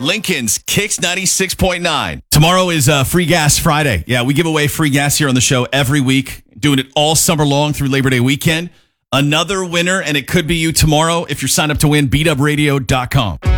Lincoln's Kicks 96.9. Tomorrow is Free Gas Friday. Yeah, we give away free gas here on the show every week, doing it all summer long through Labor Day weekend. Another winner, and it could be you tomorrow if you're signed up to win, beatupradio.com.